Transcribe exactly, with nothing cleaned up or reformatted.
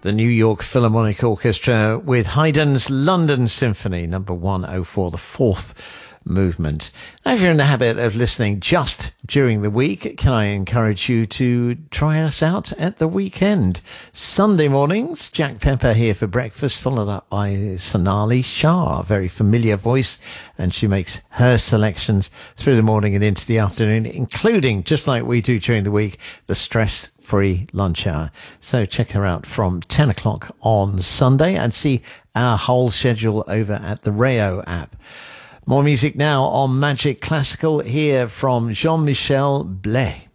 the New York Philharmonic Orchestra with Haydn's London Symphony, number one oh four, the fourth movement. Now, if you're in the habit of listening just during the week, can I encourage you to try us out at the weekend? Sunday mornings, Jack Pepper here for breakfast, followed up by Sonali Shah, a very familiar voice, and she makes her selections through the morning and into the afternoon, including, just like we do during the week, the stress-free lunch hour. So check her out from ten o'clock on Sunday and see our whole schedule over at the Rayo app. More music now on Magic Classical, here from Jean-Michel Blais.